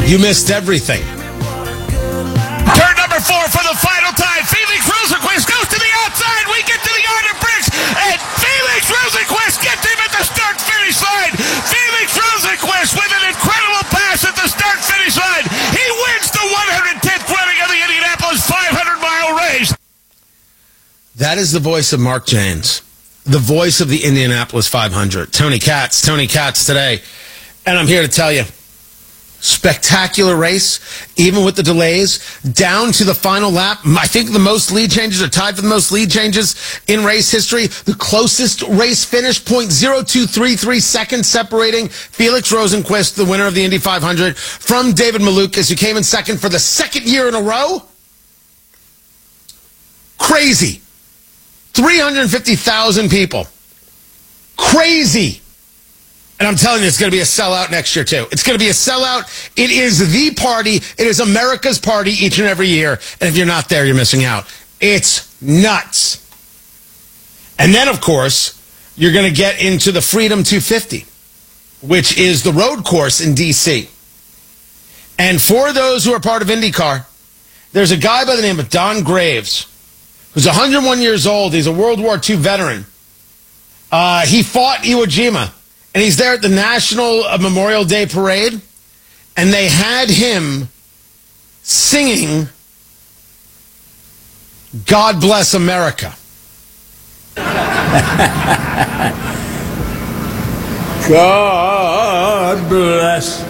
You missed everything. Turn number 4 for the final time. Felix Rosenqvist goes to the outside. We get to the yard of bricks, and Felix Rosenqvist gets him at the start-finish line. Felix Rosenqvist with an incredible pass at the start-finish line. He wins the 110th running of the Indianapolis 500-mile race. That is the voice of Mark Jaynes, the voice of the Indianapolis 500. Tony Katz today. And I'm here to tell you, spectacular race, even with the delays, down to the final lap. I think the most lead changes are tied for the most lead changes in race history. The closest race finish, 0.0233 seconds separating Felix Rosenqvist, the winner of the Indy 500, from David Malukas, who came in second for the second year in a row. Crazy. 350,000 people. Crazy. And I'm telling you, it's going to be a sellout next year, too. It's going to be a sellout. It is the party. It is America's party each and every year. And if you're not there, you're missing out. It's nuts. And then, of course, you're going to get into the Freedom 250, which is the road course in D.C. And for those who are part of IndyCar, there's a guy by the name of Don Graves, who's 101 years old. He's a World War II veteran. He fought Iwo Jima, and he's there at the National Memorial Day Parade, and they had him singing God Bless America. God bless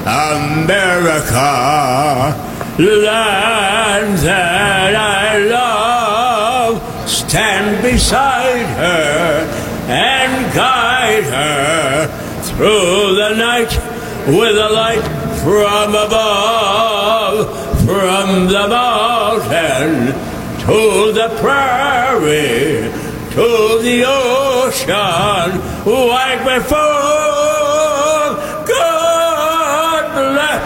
America, land that I love. Stand beside her and guide her through the night with a light from above, from the mountain to the prairie, to the ocean, wide before. God bless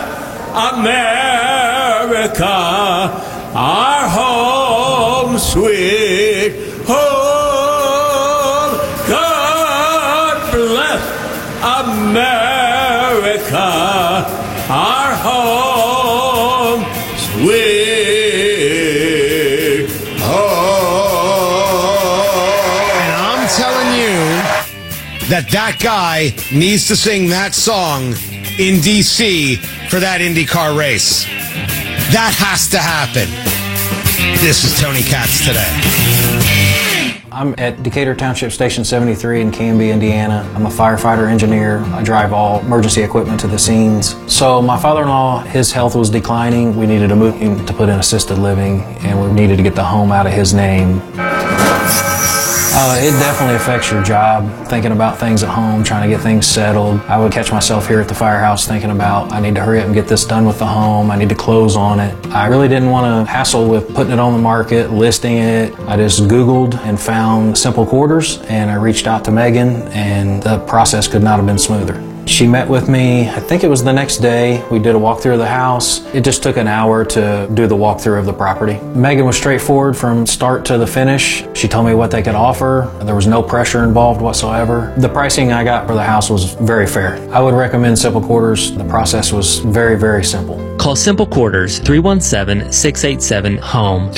America, our home, sweet home. God bless America, our home, sweet home. And I'm telling you that guy needs to sing that song in D.C. for that IndyCar race. That has to happen. This is Tony Katz today. I'm at Decatur Township Station 73 in Canby, Indiana. I'm a firefighter engineer. I drive all emergency equipment to the scenes. So my father-in-law, his health was declining. We needed to move him to put in assisted living, and we needed to get the home out of his name. It definitely affects your job, thinking about things at home, trying to get things settled. I would catch myself here at the firehouse thinking about, I need to hurry up and get this done with the home. I need to close on it. I really didn't want to hassle with putting it on the market, listing it. I just Googled and found Simple Quarters, and I reached out to Megan, and the process could not have been smoother. She met with me, I think it was the next day. We did a walkthrough of the house. It just took an hour to do the walkthrough of the property. Megan was straightforward from start to the finish. She told me what they could offer. There was no pressure involved whatsoever. The pricing I got for the house was very fair. I would recommend Simple Quarters. The process was very, very simple. Call Simple Quarters 317-687-HOME,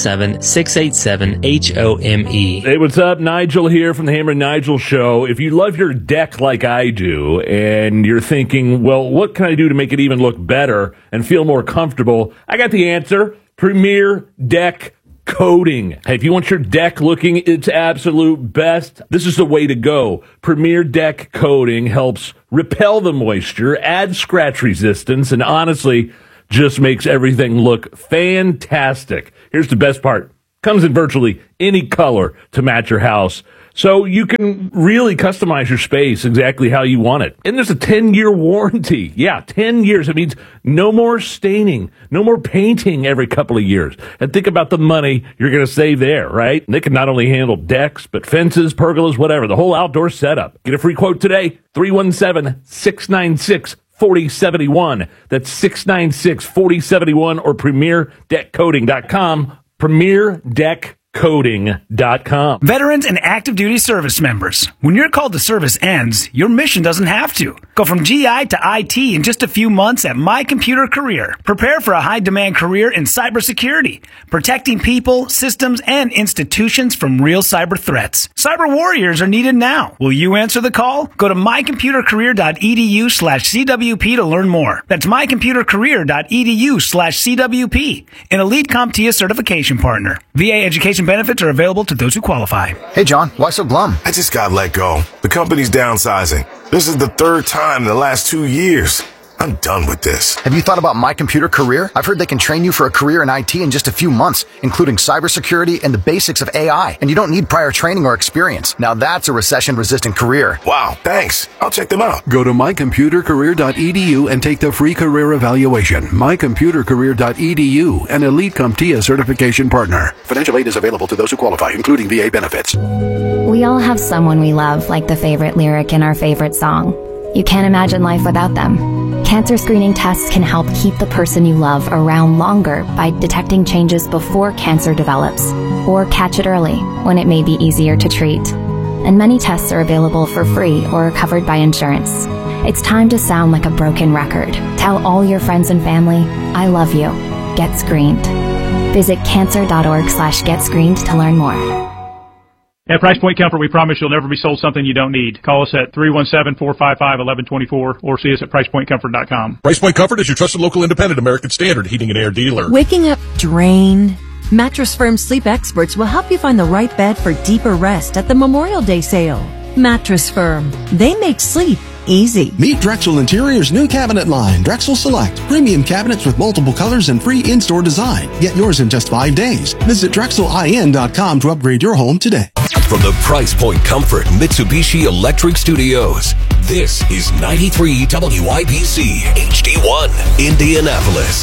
317-687-HOME. Hey, what's up? Nigel here from the Hammer and Nigel Show. If you love your deck like I do, and you're thinking, well, what can I do to make it even look better and feel more comfortable? I got the answer. Premier Deck Coating. If you want your deck looking its absolute best, this is the way to go. Premier Deck Coating helps repel the moisture, add scratch resistance, and honestly, just makes everything look fantastic. Here's the best part. Comes in virtually any color to match your house. So you can really customize your space exactly how you want it. And there's a 10-year warranty. Yeah, 10 years. It means no more staining, no more painting every couple of years. And think about the money you're going to save there, right? And they can not only handle decks, but fences, pergolas, whatever, the whole outdoor setup. Get a free quote today, 317-696-4071. That's 696-4071 or PremierDeckCoating.com. Premier Deck coding.com. Veterans and active duty service members. When your call to service ends, your mission doesn't have to. Go from GI to IT in just a few months at My Computer Career. Prepare for a high-demand career in cybersecurity, protecting people, systems, and institutions from real cyber threats. Cyber warriors are needed now. Will you answer the call? Go to mycomputercareer.edu/CWP to learn more. That's mycomputercareer.edu/CWP, an Elite CompTIA certification partner. VA education benefits are available to those who qualify. Hey, John, why so glum? I just got let go. The company's downsizing. This is the third time in the last 2 years. I'm done with this. Have you thought about My Computer Career? I've heard they can train you for a career in IT in just a few months, including cybersecurity and the basics of AI. And you don't need prior training or experience. Now that's a recession-resistant career. Wow, thanks. I'll check them out. Go to mycomputercareer.edu and take the free career evaluation. mycomputercareer.edu, an Elite CompTIA certification partner. Financial aid is available to those who qualify, including VA benefits. We all have someone we love, like the favorite lyric in our favorite song. You can't imagine life without them. Cancer screening tests can help keep the person you love around longer by detecting changes before cancer develops, or catch it early when it may be easier to treat. And many tests are available for free or covered by insurance. It's time to sound like a broken record. Tell all your friends and family, I love you. Get screened. Visit cancer.org/getscreened to learn more. At Price Point Comfort, we promise you'll never be sold something you don't need. Call us at 317-455-1124 or see us at PricePointComfort.com. Price Point Comfort is your trusted local independent American Standard heating and air dealer. Waking up drained? Mattress Firm sleep experts will help you find the right bed for deeper rest at the Memorial Day sale. Mattress Firm. They make sleep easy. Meet Drexel Interior's new cabinet line, Drexel Select. Premium cabinets with multiple colors and free in-store design. Get yours in just 5 days. Visit DrexelIN.com to upgrade your home today. From the Price Point Comfort Mitsubishi Electric Studios, this is 93 WIBC HD1, Indianapolis.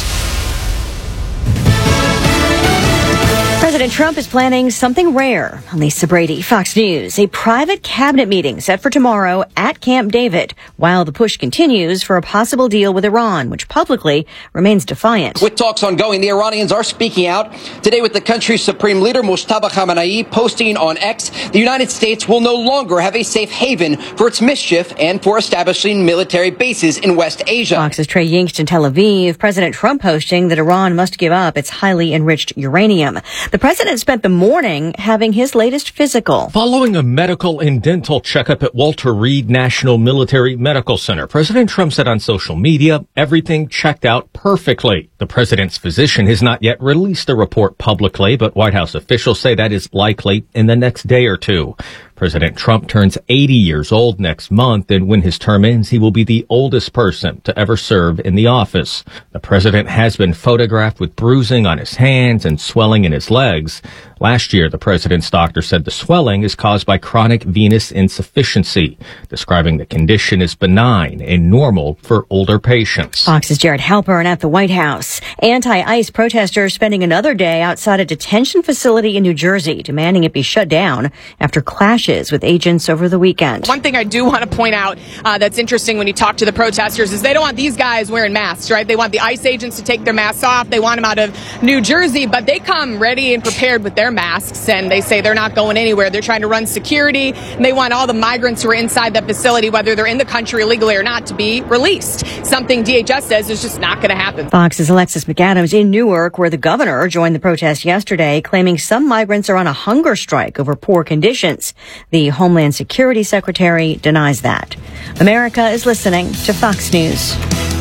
President Trump is planning something rare. Lisa Brady, Fox News. A private cabinet meeting set for tomorrow at Camp David, while the push continues for a possible deal with Iran, which publicly remains defiant. With talks ongoing, the Iranians are speaking out. Today with the country's supreme leader, Mustafa Khamenei, posting on X, the United States will no longer have a safe haven for its mischief and for establishing military bases in West Asia. Fox's Trey Yingst in Tel Aviv. President Trump posting that Iran must give up its highly enriched uranium. The president spent the morning having his latest physical. Following a medical and dental checkup at Walter Reed National Military Medical Center, President Trump said on social media, everything checked out perfectly. The president's physician has not yet released a report publicly, but White House officials say that is likely in the next day or two. President Trump turns 80 years old next month, and when his term ends, he will be the oldest person to ever serve in the office. The president has been photographed with bruising on his hands and swelling in his legs. Last year, the president's doctor said the swelling is caused by chronic venous insufficiency, describing the condition as benign and normal for older patients. Fox's Jared Halpern at the White House. Anti-ICE protesters spending another day outside a detention facility in New Jersey, demanding it be shut down after clashes with agents over the weekend. One thing I do want to point out that's interesting when you talk to the protesters is they don't want these guys wearing masks, right? They want the ICE agents to take their masks off. They want them out of New Jersey, but they come ready and prepared with their masks, and they say they're not going anywhere. They're trying to run security, and they want all the migrants who are inside that facility, whether they're in the country illegally or not, to be released. Something DHS says is just not going to happen. Fox's Alexis McAdams in Newark, where the governor joined the protest yesterday, claiming some migrants are on a hunger strike over poor conditions. The Homeland Security Secretary denies that. America is listening to Fox News.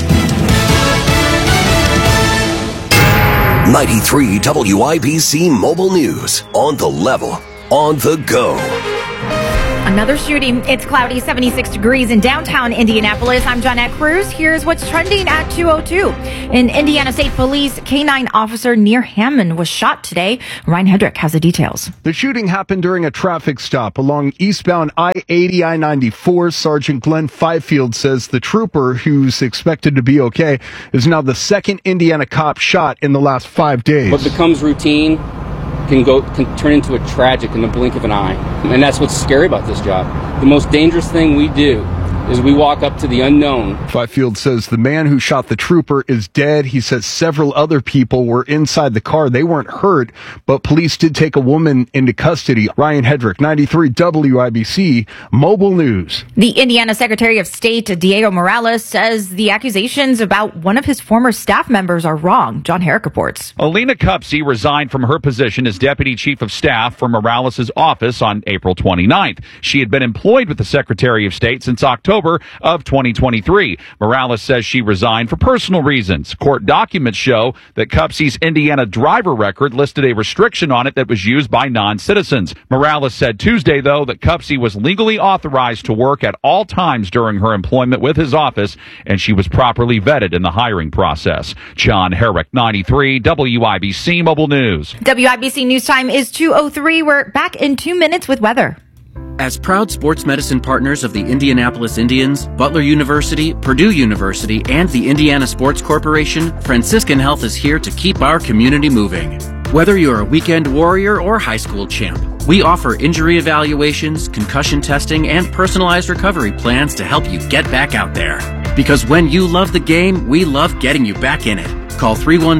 93 WIBC Mobile News. On the level, on the go. Another shooting. It's cloudy, 76 degrees in downtown Indianapolis. I'm Johnette Cruz. Here's what's trending at 2:02. In Indiana State Police, K-9 officer Near Hammond was shot today. Ryan Hedrick has the details. The shooting happened during a traffic stop along eastbound I-80, I-94. Sergeant Glenn Fifield says the trooper, who's expected to be okay, is now the second Indiana cop shot in the last 5 days. What becomes routine can turn into a tragic in the blink of an eye. And that's what's scary about this job. The most dangerous thing we do as we walk up to the unknown. Fifield says the man who shot the trooper is dead. He says several other people were inside the car. They weren't hurt, but police did take a woman into custody. Ryan Hedrick, 93 WIBC, Mobile News. The Indiana Secretary of State, Diego Morales, says the accusations about one of his former staff members are wrong. John Herrick reports. Alina Cupsey resigned from her position as Deputy Chief of Staff for Morales' office on April 29th. She had been employed with the Secretary of State since October of 2023. Morales says she resigned for personal reasons. Court documents show that Cupsey's Indiana driver record listed a restriction on it that was used by non-citizens. Morales said Tuesday, though, that Cupsey was legally authorized to work at all times during her employment with his office, and she was properly vetted in the hiring process. John Herrick, 93 WIBC Mobile News. WIBC News Time is 2:03. We're back in 2 minutes with weather. As proud sports medicine partners of the Indianapolis Indians, Butler University, Purdue University, and the Indiana Sports Corporation, Franciscan Health is here to keep our community moving. Whether you're a weekend warrior or high school champ, we offer injury evaluations, concussion testing, and personalized recovery plans to help you get back out there. Because when you love the game, we love getting you back in it. Call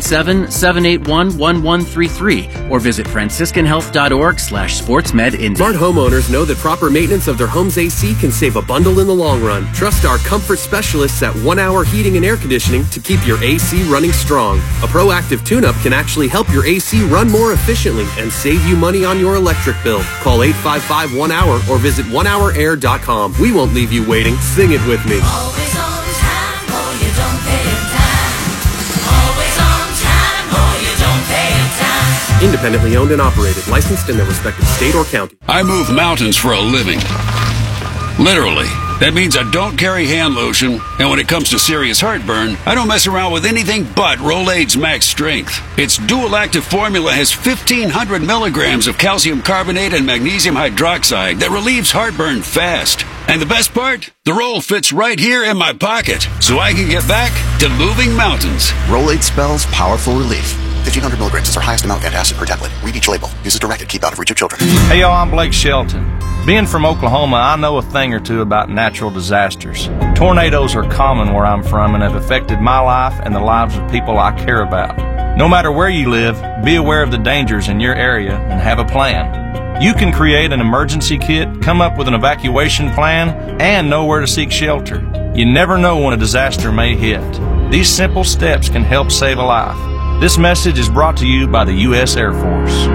317-781-1133 or visit franciscanhealth.org/sportsmedindy. Smart homeowners know that proper maintenance of their home's AC can save a bundle in the long run. Trust our comfort specialists at 1 Hour Heating and Air Conditioning to keep your AC running strong. A proactive tune-up can actually help your AC run more efficiently and save you money on your electric bill. Call 855-1-HOUR or visit onehourair.com. We won't leave you waiting. Sing it with me. Always on time or you don't pay it time. Always on time or you don't pay it time. Independently owned and operated, licensed in their respective state or county. I move mountains for a living. Literally. That means I don't carry hand lotion, and when it comes to serious heartburn, I don't mess around with anything but Rolaids Max Strength. Its dual-active formula has 1,500 milligrams of calcium carbonate and magnesium hydroxide that relieves heartburn fast. And the best part? The roll fits right here in my pocket, so I can get back to moving mountains. Rolaids spells powerful relief. 1,500 milligrams is our highest amount of antacid per tablet. Read each label. Use as directed. Keep out of reach of children. Hey, y'all, I'm Blake Shelton. Being from Oklahoma, I know a thing or two about natural disasters. Tornadoes are common where I'm from and have affected my life and the lives of people I care about. No matter where you live, be aware of the dangers in your area and have a plan. You can create an emergency kit, come up with an evacuation plan, and know where to seek shelter. You never know when a disaster may hit. These simple steps can help save a life. This message is brought to you by the U.S. Air Force.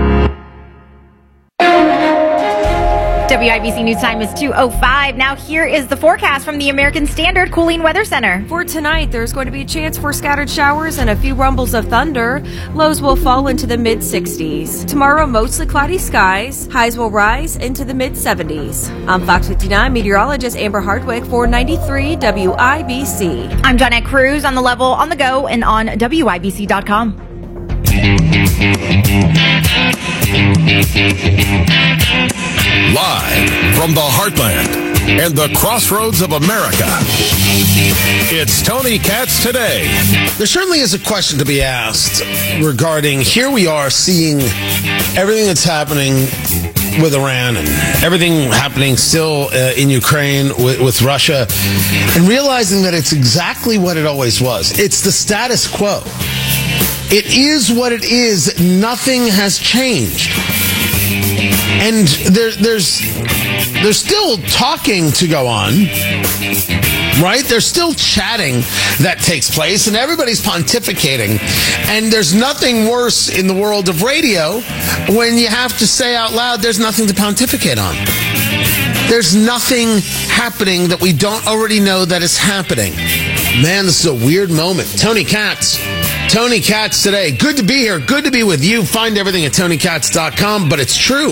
WIBC News Time is 2:05. Now here is the forecast from the American Standard Cooling Weather Center. For tonight, there's going to be a chance for scattered showers and a few rumbles of thunder. Lows will fall into the mid-60s. Tomorrow, mostly cloudy skies. Highs will rise into the mid-70s. I'm Fox 59 meteorologist Amber Hardwick for 93 WIBC. I'm Johnette Cruz on the level, on the go, and on WIBC.com. Live from the heartland and the crossroads of America, it's Tony Katz Today. There certainly is a question to be asked regarding, here we are seeing everything that's happening with Iran and everything happening still in Ukraine with Russia, and realizing that it's exactly what it always was. It's the status quo. It is what it is. Nothing has changed. And there's still talking to go on, right? There's still chatting that takes place, and everybody's pontificating. And there's nothing worse in the world of radio when you have to say out loud, there's nothing to pontificate on. There's nothing happening that we don't already know that is happening. Man, this is a weird moment. Tony Katz Today. Good to be here. Good to be with you. Find everything at TonyKatz.com, but it's true.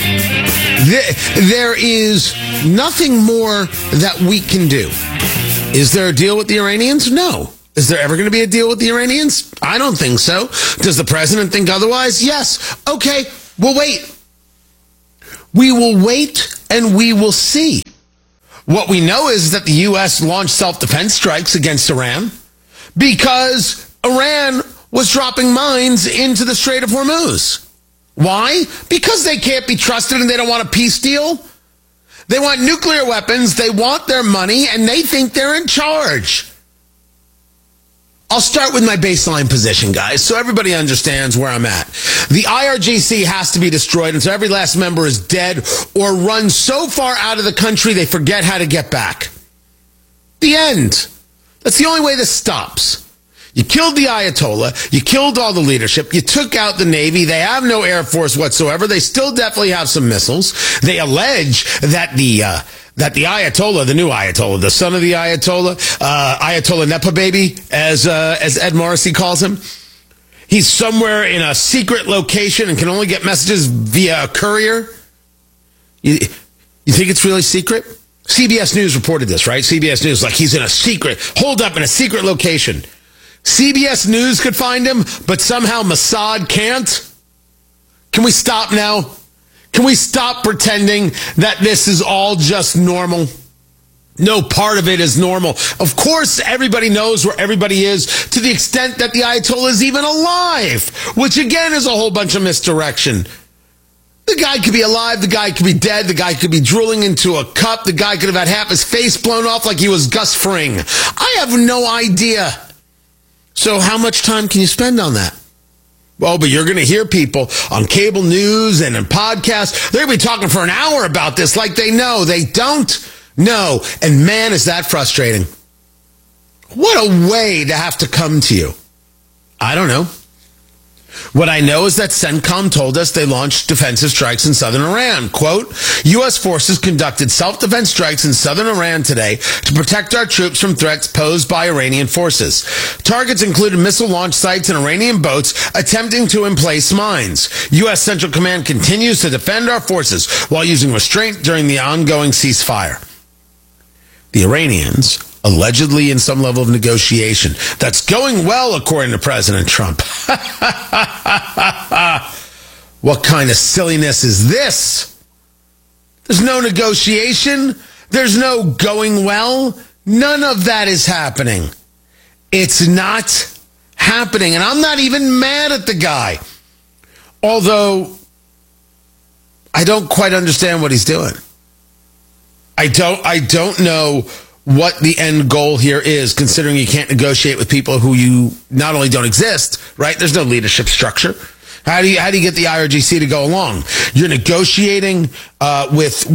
There is nothing more that we can do. Is there a deal with the Iranians? No. Is there ever going to be a deal with the Iranians? I don't think so. Does the president think otherwise? Yes. Okay, we'll wait. We will wait and we will see. What we know is that the U.S. launched self-defense strikes against Iran because Iran was dropping mines into the Strait of Hormuz. Why? Because they can't be trusted and they don't want a peace deal. They want nuclear weapons, they want their money, and they think they're in charge. I'll start with my baseline position, guys, so everybody understands where I'm at. The IRGC has to be destroyed until every last member is dead or run so far out of the country they forget how to get back. The end. That's the only way this stops. You killed the Ayatollah. You killed all the leadership. You took out the Navy. They have no Air Force whatsoever. They still definitely have some missiles. They allege that the Ayatollah, the new Ayatollah, the son of the Ayatollah, Ayatollah Nepa baby, as Ed Morrissey calls him, he's somewhere in a secret location and can only get messages via a courier. You think it's really secret? CBS News reported this, right? CBS News, like he's in a secret, holed up in a secret location. CBS News could find him, but somehow Mossad can't? Can we stop now? Can we stop pretending that this is all just normal? No part of it is normal. Of course, everybody knows where everybody is to the extent that the Ayatollah is even alive, which again is a whole bunch of misdirection. The guy could be alive, the guy could be dead, the guy could be drooling into a cup, the guy could have had half his face blown off like he was Gus Fring. I have no idea. So how much time can you spend on that? Well, but you're going to hear people on cable news and in podcasts. They're going to be talking for an hour about this like they know. They don't know. And man, is that frustrating. What a way to have to come to you. I don't know. What I know is that CENTCOM told us they launched defensive strikes in southern Iran. Quote, U.S. forces conducted self-defense strikes in southern Iran today to protect our troops from threats posed by Iranian forces. Targets included missile launch sites and Iranian boats attempting to emplace mines. U.S. Central Command continues to defend our forces while using restraint during the ongoing ceasefire. The Iranians, allegedly in some level of negotiation, that's going well, according to President Trump. What kind of silliness is this? There's no negotiation. There's no going well. None of that is happening. It's not happening. And I'm not even mad at the guy. Although I don't quite understand what he's doing. I don't know what the end goal here is, considering you can't negotiate with people who you not only don't exist, right? There's no leadership structure. How do you get the IRGC to go along? You're negotiating with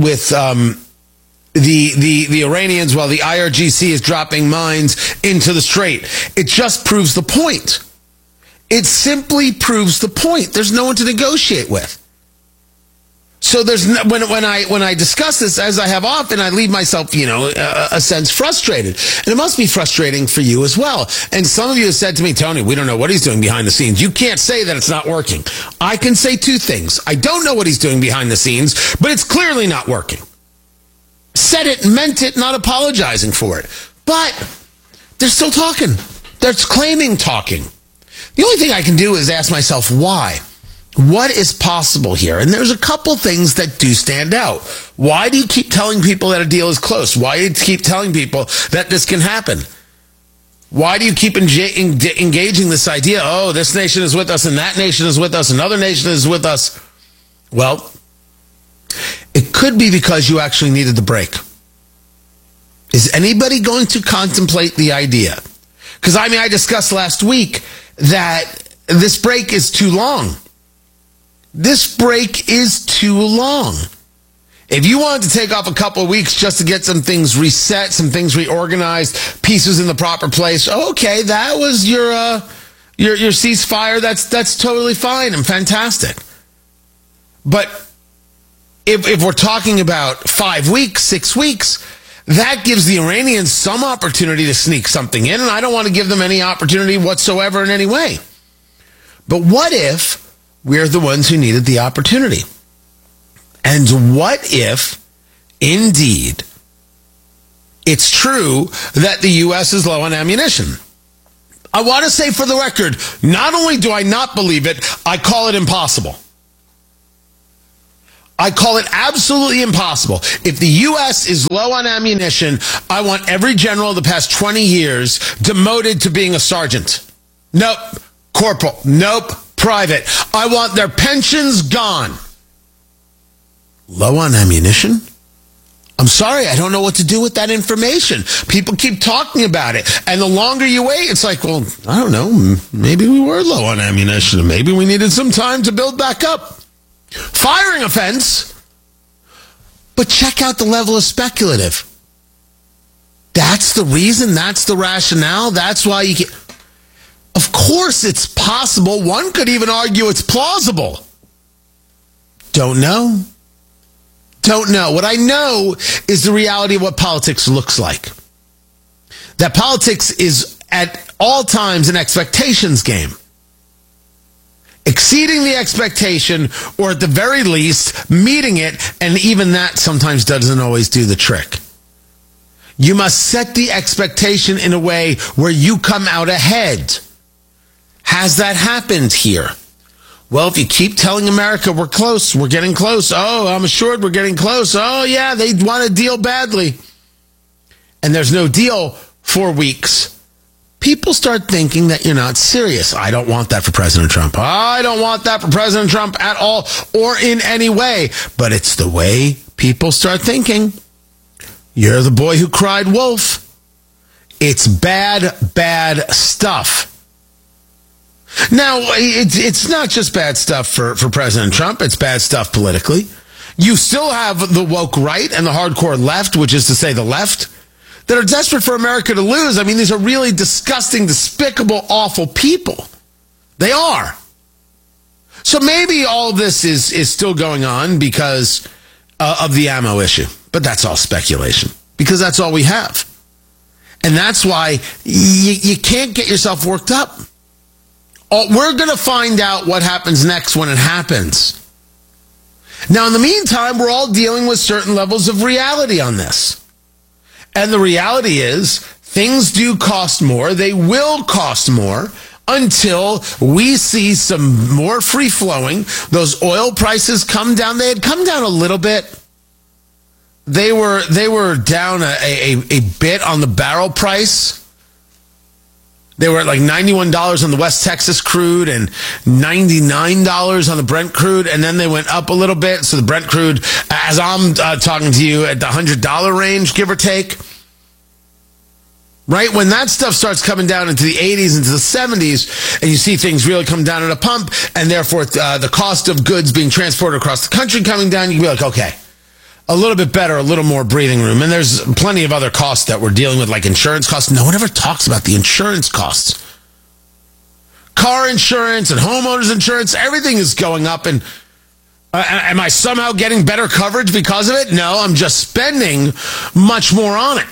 the Iranians while the IRGC is dropping mines into the strait. It just proves the point. It simply proves the point. There's no one to negotiate with. So there's no, when I discuss this, as I have often, I leave myself, a sense frustrated. And it must be frustrating for you as well. And some of you have said to me, Tony, we don't know what he's doing behind the scenes. You can't say that it's not working. I can say two things. I don't know what he's doing behind the scenes, but it's clearly not working. Said it, meant it, not apologizing for it. But they're still talking. They're claiming talking. The only thing I can do is ask myself why. What is possible here? And there's a couple things that do stand out. Why do you keep telling people that a deal is close? Why do you keep telling people that this can happen? Why do you keep engaging this idea, oh, this nation is with us and that nation is with us, another nation is with us? Well, it could be because you actually needed the break. Is anybody going to contemplate the idea? Because, I discussed last week that this break is too long. This break is too long. If you wanted to take off a couple of weeks just to get some things reset, some things reorganized, pieces in the proper place, okay, that was your ceasefire. That's totally fine and fantastic. But if we're talking about 5 weeks, 6 weeks, that gives the Iranians some opportunity to sneak something in, and I don't want to give them any opportunity whatsoever in any way. But what if we're the ones who needed the opportunity? And what if, indeed, it's true that the U.S. is low on ammunition? I want to say for the record, not only do I not believe it, I call it impossible. I call it absolutely impossible. If the U.S. is low on ammunition, I want every general of the past 20 years demoted to being a sergeant. Nope. Corporal. Nope. Private. I want their pensions gone. Low on ammunition? I'm sorry, I don't know what to do with that information. People keep talking about it. And the longer you wait, it's like, well, I don't know, maybe we were low on ammunition. Maybe we needed some time to build back up. Firing offense. But check out the level of speculative. That's the reason. That's the rationale. That's why you get... Of course it's possible. One could even argue it's plausible. Don't know. Don't know. What I know is the reality of what politics looks like. That politics is at all times an expectations game. Exceeding the expectation, or at the very least, meeting it, and even that sometimes doesn't always do the trick. You must set the expectation in a way where you come out ahead. Has that happened here? Well, if you keep telling America we're close, we're getting close. Oh, I'm assured we're getting close. Oh, yeah, they want a deal badly. And there's no deal for weeks. People start thinking that you're not serious. I don't want that for President Trump. I don't want that for President Trump at all or in any way. But it's the way people start thinking. You're the boy who cried wolf. It's bad, bad stuff. Now, it's not just bad stuff for President Trump. It's bad stuff politically. You still have the woke right and the hardcore left, which is to say the left, that are desperate for America to lose. I mean, these are really disgusting, despicable, awful people. They are. So maybe all of this is still going on because of the ammo issue. But that's all speculation, because that's all we have. And that's why you can't get yourself worked up. We're going to find out what happens next when it happens. Now, in the meantime, we're all dealing with certain levels of reality on this. And the reality is, things do cost more. They will cost more until we see some more free-flowing. Those oil prices come down. They had come down a little bit. They were down a bit on the barrel price. They were at like $91 on the West Texas crude and $99 on the Brent crude. And then they went up a little bit. So the Brent crude, as I'm talking to you, at the $100 range, give or take. Right? When that stuff starts coming down into the 80s, into the 70s, and you see things really come down at a pump, and therefore the cost of goods being transported across the country coming down, you can be like, okay, a little bit better, a little more breathing room. And there's plenty of other costs that we're dealing with, like insurance costs. No one ever talks about the insurance costs. Car insurance and homeowners insurance, everything is going up. And am I somehow getting better coverage because of it? No, I'm just spending much more on it.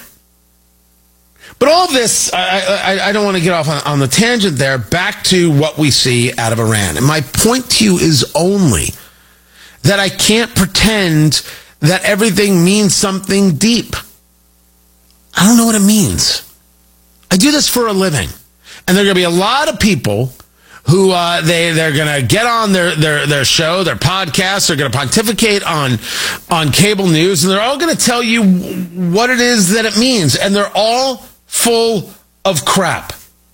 But all of this, I don't want to get off on the tangent there. Back to what we see out of Iran. And my point to you is only that I can't pretend that everything means something deep. I don't know what it means. I do this for a living. And there are going to be a lot of people who they're going to get on their show, their podcast, they're going to pontificate on cable news, and they're all going to tell you what it is that it means. And they're all full of crap.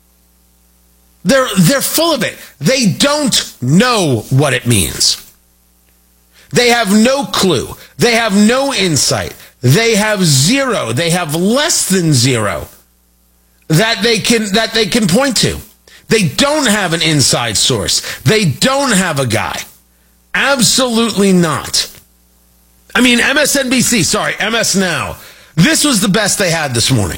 They're full of it. They don't know what it means. They have no clue. They have no insight. They have zero. They have less than zero that they can point to. They don't have an inside source. They don't have a guy. Absolutely not. I mean, MS Now. This was the best they had this morning.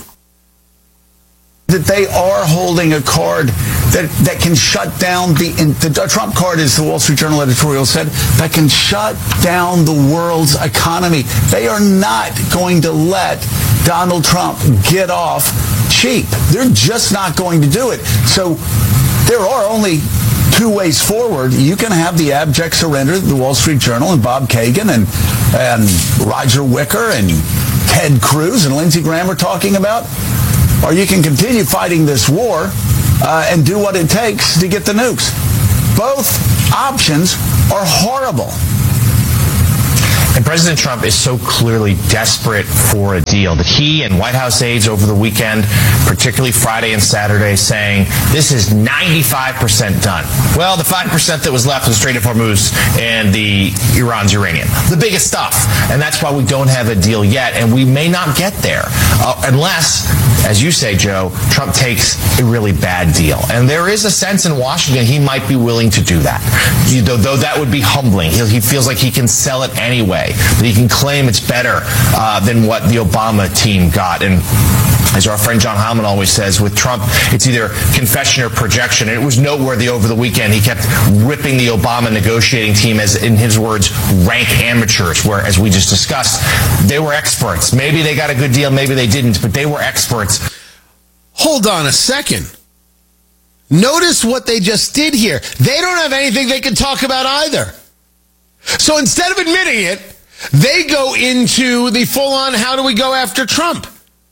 That they are holding a card that can shut down the Trump card, as the Wall Street Journal editorial said, that can shut down the world's economy. They are not going to let Donald Trump get off cheap. They're just not going to do it. So there are only two ways forward. You can have the abject surrender that the Wall Street Journal and Bob Kagan and Roger Wicker and Ted Cruz and Lindsey Graham are talking about. Or you can continue fighting this war and do what it takes to get the nukes. Both options are horrible. And President Trump is so clearly desperate for a deal that he and White House aides over the weekend, particularly Friday and Saturday, saying this is 95% done. Well, the 5% that was left was the Strait of Hormuz and the Iran's uranium. The biggest stuff. And that's why we don't have a deal yet, and we may not get there unless, as you say, Joe, Trump takes a really bad deal. And there is a sense in Washington he might be willing to do that, though that would be humbling. He feels like he can sell it anyway, that he can claim it's better than what the Obama team got. And as our friend John Heilemann always says, with Trump, it's either confession or projection. And it was noteworthy over the weekend. He kept ripping the Obama negotiating team as, in his words, rank amateurs, where, as we just discussed, they were experts. Maybe they got a good deal, maybe they didn't, but they were experts. Hold on a second. Notice what they just did here. They don't have anything they can talk about either. So instead of admitting it, they go into the full-on, how do we go after Trump?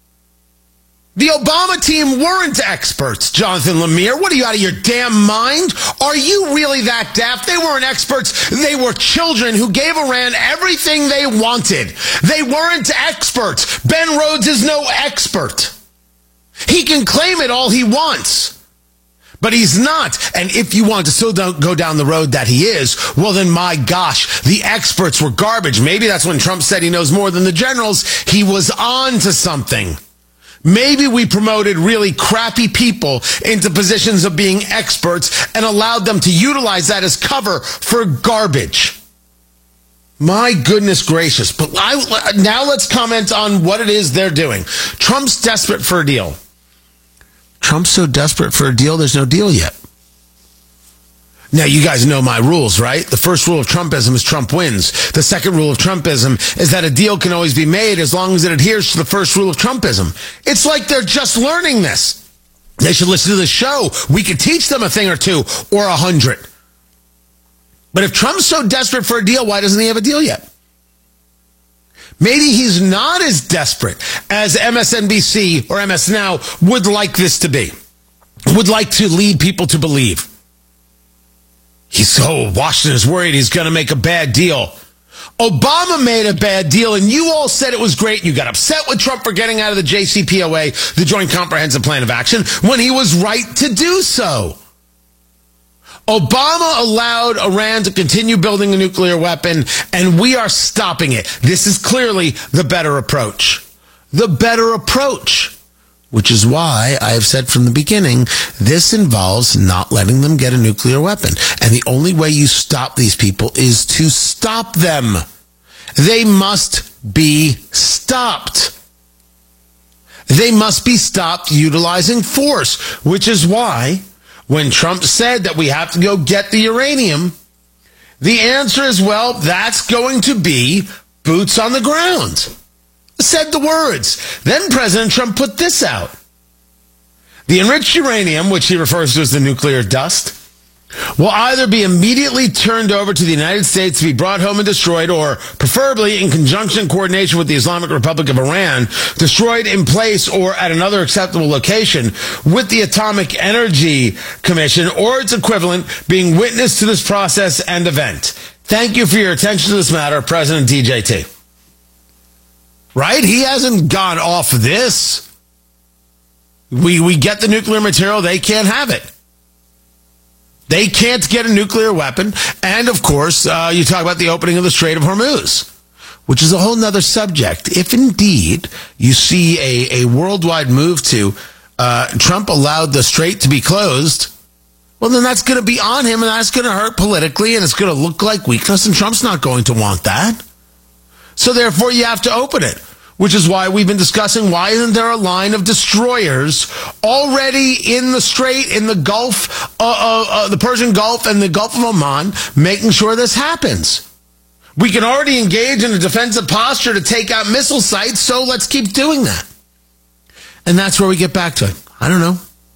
The Obama team weren't experts, Jonathan Lemire. What are you, out of your damn mind? Are you really that daft? They weren't experts. They were children who gave Iran everything they wanted. They weren't experts. Ben Rhodes is no expert. He can claim it all he wants. But he's not. And if you want to still go down the road that he is, well then, my gosh, the experts were garbage. Maybe that's when Trump said he knows more than the generals. He was on to something. Maybe we promoted really crappy people into positions of being experts and allowed them to utilize that as cover for garbage. My goodness gracious. But now let's comment on what it is they're doing. Trump's desperate for a deal. Trump's so desperate for a deal, there's no deal yet. Now, you guys know my rules, right? The first rule of Trumpism is Trump wins. The second rule of Trumpism is that a deal can always be made as long as it adheres to the first rule of Trumpism. It's like they're just learning this. They should listen to the show. We could teach them a thing or two or 100. But if Trump's so desperate for a deal, why doesn't he have a deal yet? Maybe he's not as desperate as MSNBC or MS Now would like this to be, would like to lead people to believe. Washington is worried he's going to make a bad deal. Obama made a bad deal, and you all said it was great. You got upset with Trump for getting out of the JCPOA, the Joint Comprehensive Plan of Action, when he was right to do so. Obama allowed Iran to continue building a nuclear weapon, and we are stopping it. This is clearly the better approach. The better approach. Which is why I have said from the beginning, this involves not letting them get a nuclear weapon. And the only way you stop these people is to stop them. They must be stopped. They must be stopped utilizing force, which is why when Trump said that we have to go get the uranium, the answer is, well, that's going to be boots on the ground. Said the words. Then President Trump put this out. The enriched uranium, which he refers to as the nuclear dust, will either be immediately turned over to the United States to be brought home and destroyed, or preferably in conjunction and coordination with the Islamic Republic of Iran, destroyed in place or at another acceptable location, with the Atomic Energy Commission or its equivalent being witness to this process and event. Thank you for your attention to this matter, President DJT. Right? He hasn't gone off this. We get the nuclear material. They can't have it. They can't get a nuclear weapon. And, of course, you talk about the opening of the Strait of Hormuz, which is a whole nother subject. If indeed you see a worldwide move to Trump allowed the strait to be closed, well, then that's going to be on him, and that's going to hurt politically, and it's going to look like weakness, and Trump's not going to want that. So therefore, you have to open it, which is why we've been discussing, why isn't there a line of destroyers already in the Strait, in the Gulf, the Persian Gulf and the Gulf of Oman, making sure this happens? We can already engage in a defensive posture to take out missile sites, so let's keep doing that. And that's where we get back to it. I don't know.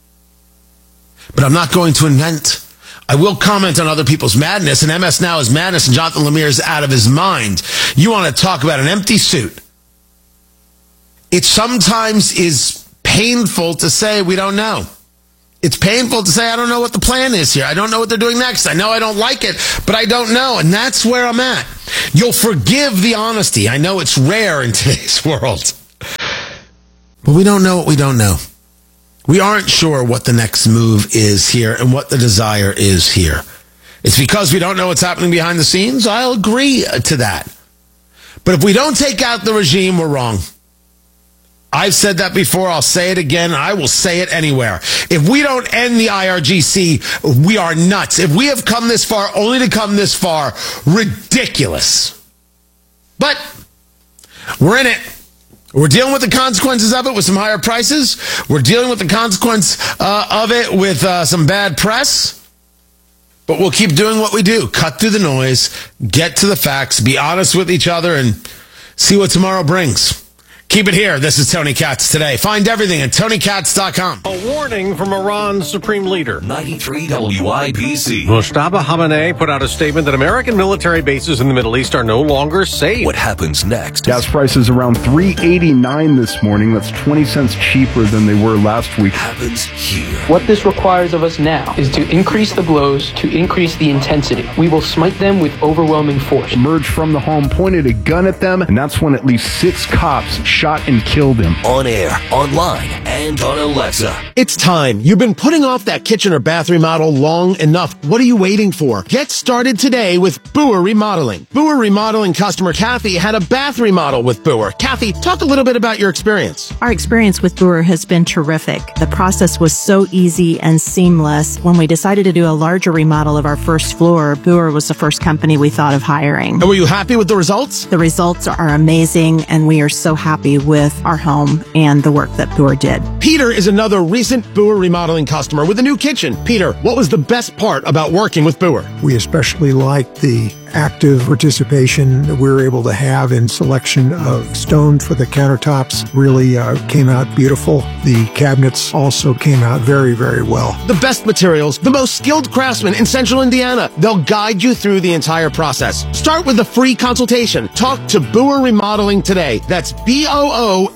But I'm not going to invent. I will comment on other people's madness, and MS Now is madness, and Jonathan Lemire is out of his mind. You want to talk about an empty suit. It sometimes is painful to say we don't know. It's painful to say I don't know what the plan is here. I don't know what they're doing next. I know I don't like it, but I don't know. And that's where I'm at. You'll forgive the honesty. I know it's rare in today's world. But we don't know what we don't know. We aren't sure what the next move is here and what the desire is here. It's because we don't know what's happening behind the scenes. I'll agree to that. But if we don't take out the regime, we're wrong. I've said that before. I'll say it again. I will say it anywhere. If we don't end the IRGC, we are nuts. If we have come this far, only to come this far, ridiculous. But we're in it. We're dealing with the consequences of it with some higher prices. We're dealing with the consequence of it with some bad press. But we'll keep doing what we do. Cut through the noise, get to the facts, be honest with each other, and see what tomorrow brings. Keep it here. This is Tony Katz Today. Find everything at TonyKatz.com. A warning from Iran's supreme leader. 93 WIBC. Mustafa Khamenei put out a statement that American military bases in the Middle East are no longer safe. What happens next? Gas prices around $3.89 this morning. That's 20 cents cheaper than they were last week. Happens here. What this requires of us now is to increase the blows, to increase the intensity. We will smite them with overwhelming force. Emerged from the home, pointed a gun at them, and that's when at least 6 cops shot and killed him. On air, online, and on Alexa. It's time. You've been putting off that kitchen or bath remodel long enough. What are you waiting for? Get started today with Boer Remodeling. Boer Remodeling customer Kathy had a bath remodel with Boer. Kathy, talk a little bit about your experience. Our experience with Boer has been terrific. The process was so easy and seamless. When we decided to do a larger remodel of our first floor, Boer was the first company we thought of hiring. And were you happy with the results? The results are amazing, and we are so happy with our home and the work that Boer did. Peter is another recent Boer Remodeling customer with a new kitchen. Peter, what was the best part about working with Boer? We especially liked the active participation that we were able to have in selection of stone for the countertops. Really came out beautiful. The cabinets also came out very, very well. The best materials, the most skilled craftsmen in Central Indiana. They'll guide you through the entire process. Start with a free consultation. Talk to Boer Remodeling today. That's BOOHER,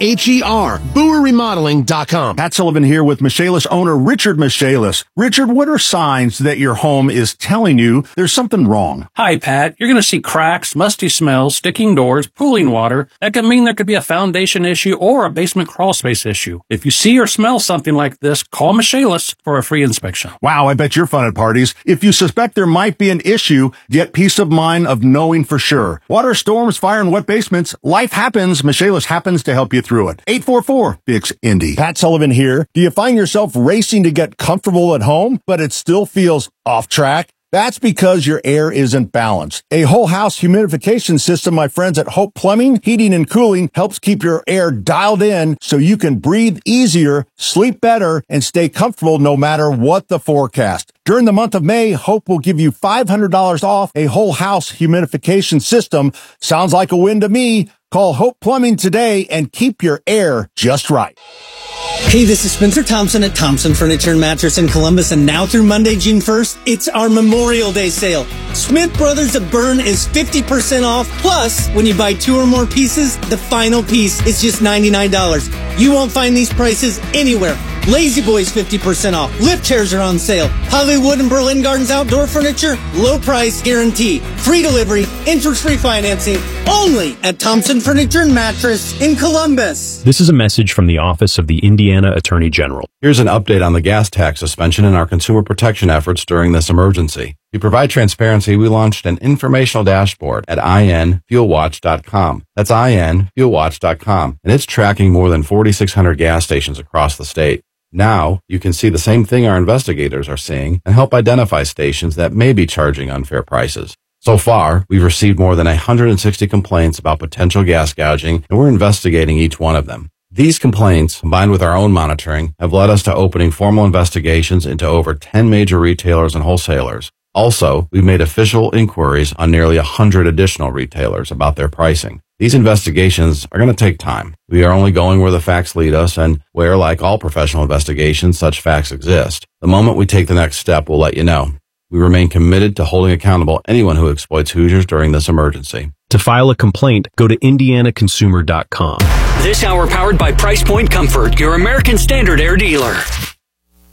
BoerRemodeling.com. Pat Sullivan here with Michaelis owner Richard Michaelis. Richard, what are signs that your home is telling you there's something wrong? Hi, Pat. You're going to see cracks, musty smells, sticking doors, pooling water. That could mean there could be a foundation issue or a basement crawl space issue. If you see or smell something like this, call Michaelis for a free inspection. Wow, I bet you're fun at parties. If you suspect there might be an issue, get peace of mind of knowing for sure. Water, storms, fire, and wet basements. Life happens. Michaelis happens to help you through it. 844-FIX-INDY. Pat Sullivan here. Do you find yourself racing to get comfortable at home, but it still feels off track? That's because your air isn't balanced. A whole house humidification system, my friends at Hope Plumbing, Heating and Cooling, helps keep your air dialed in so you can breathe easier, sleep better, and stay comfortable no matter what the forecast. During the month of May, Hope will give you $500 off a whole house humidification system. Sounds like a win to me. Call Hope Plumbing today and keep your air just right. Hey, this is Spencer Thompson at Thompson Furniture and Mattress in Columbus, and now through Monday, June 1st, it's our Memorial Day sale. Smith Brothers of Bern is 50% off, plus, when you buy 2 or more pieces, the final piece is just $99. You won't find these prices anywhere. Lazy Boys 50% off. Lift chairs are on sale. Hollywood and Berlin Gardens outdoor furniture, low price guarantee. Free delivery, interest-free financing, only at Thompson Furniture and Mattress in Columbus. This is a message from the Office of the Indiana Attorney General. Here's an update on the gas tax suspension and our consumer protection efforts during this emergency. To provide transparency, we launched an informational dashboard at infuelwatch.com. That's infuelwatch.com, and it's tracking more than 4,600 gas stations across the state. Now, you can see the same thing our investigators are seeing and help identify stations that may be charging unfair prices. So far, we've received more than 160 complaints about potential gas gouging, and we're investigating each one of them. These complaints, combined with our own monitoring, have led us to opening formal investigations into over 10 major retailers and wholesalers. Also, we've made official inquiries on nearly 100 additional retailers about their pricing. These investigations are going to take time. We are only going where the facts lead us and where, like all professional investigations, such facts exist. The moment we take the next step, we'll let you know. We remain committed to holding accountable anyone who exploits Hoosiers during this emergency. To file a complaint, go to indianaconsumer.com. This hour powered by Price Point Comfort, your American Standard Air dealer.